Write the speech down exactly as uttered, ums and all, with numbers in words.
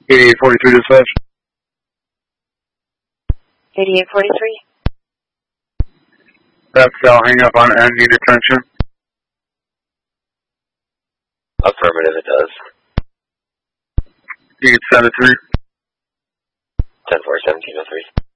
eighty-eight forty-three dispatch. eighty-eight forty-three. That's I'll hang up on end, need attention. Affirmative, it does. You can send it through. ten four seventeen oh three.